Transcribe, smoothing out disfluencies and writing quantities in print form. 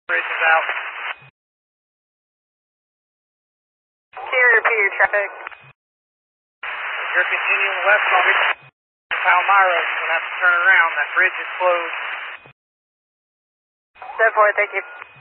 Bridge is out. Carrier Peter traffic. If you're continuing west on Palmyra, you're going to have to turn around. That bridge is closed. 7-4, thank you.